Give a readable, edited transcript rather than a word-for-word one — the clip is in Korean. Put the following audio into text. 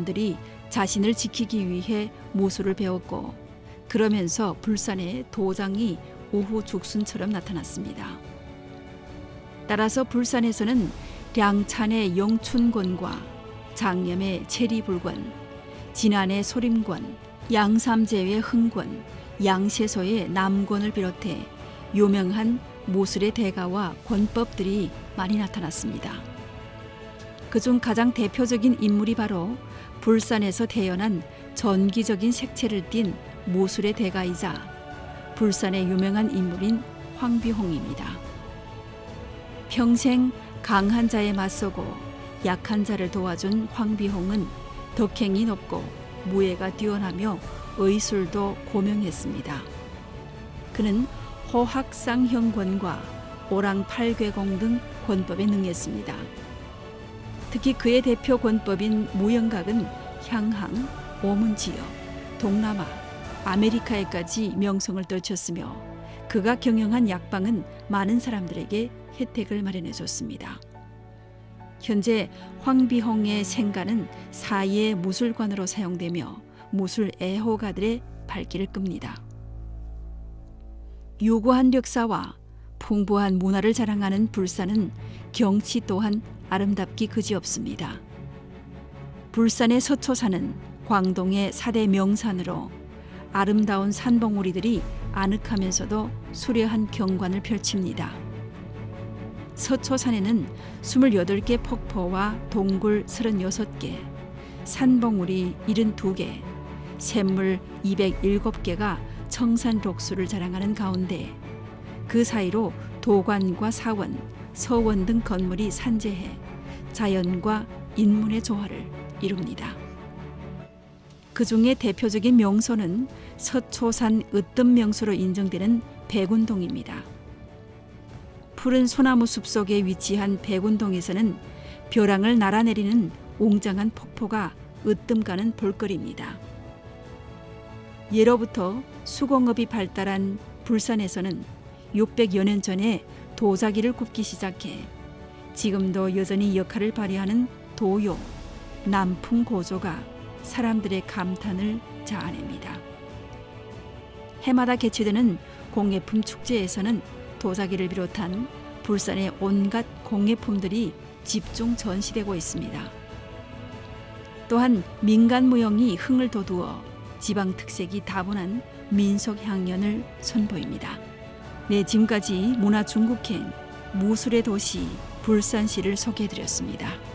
사람들이 자신을 지키기 위해 무술을 배웠고 그러면서 불산에 도장이 오후 죽순처럼 나타났습니다. 따라서 불산에서는 량찬의 영춘권과 장염의 체리불권, 진안의 소림권, 양삼재의 흥권, 양세서의 남권을 비롯해 유명한 무술의 대가와 권법들이 많이 나타났습니다. 그중 가장 대표적인 인물이 바로 불산에서 태어난 전기적인 색채를 띤 무술의 대가이자 불산의 유명한 인물인 황비홍입니다. 평생 강한 자에 맞서고 약한 자를 도와준 황비홍은 덕행이 높고 무예가 뛰어나며 의술도 고명했습니다. 그는 호학상형권과 오랑팔괴공 등 권법에 능했습니다. 특히 그의 대표 권법인 무영각은 향항, 오문지역, 동남아, 아메리카에까지 명성을 떨쳤으며 그가 경영한 약방은 많은 사람들에게 혜택을 마련해줬습니다. 현재 황비홍의 생가는 사이의 무술관으로 사용되며 무술 애호가들의 발길을 끕니다. 유구한 역사와 풍부한 문화를 자랑하는 불산은 경치 또한 아름답기 그지없습니다. 불산의 서초산은 광동의 4대 명산으로 아름다운 산봉우리들이 아늑하면서도 수려한 경관을 펼칩니다. 서초산에는 28개 폭포와 동굴 36개, 산봉우리 72개, 샘물 207개가 청산록수를 자랑하는 가운데 그 사이로 도관과 사원, 서원 등 건물이 산재해 자연과 인문의 조화를 이룹니다. 그 중에 대표적인 명소는 서초산 으뜸 명소로 인정되는 백운동입니다. 푸른 소나무 숲 속에 위치한 백운동에서는 벼랑을 날아내리는 웅장한 폭포가 으뜸가는 볼거리입니다. 예로부터 수공업이 발달한 불산에서는 600여 년 전에 도자기를 굽기 시작해 지금도 여전히 역할을 발휘하는 도요, 남풍고조가 사람들의 감탄을 자아냅니다. 해마다 개최되는 공예품 축제에서는 도자기를 비롯한 불산의 온갖 공예품들이 집중 전시되고 있습니다. 또한 민간 무용이 흥을 돋우어 지방 특색이 다분한 민속 향연을 선보입니다. 네, 지금까지 문화중국행 무술의 도시 불산시를 소개해드렸습니다.